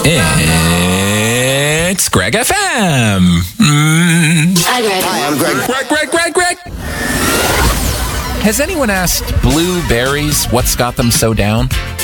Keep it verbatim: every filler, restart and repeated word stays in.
It's Greg F M. Mm. Hi, Greg. Hi, I'm Greg. Greg, Greg, Greg, Greg. Has anyone asked blueberries what's got them so down?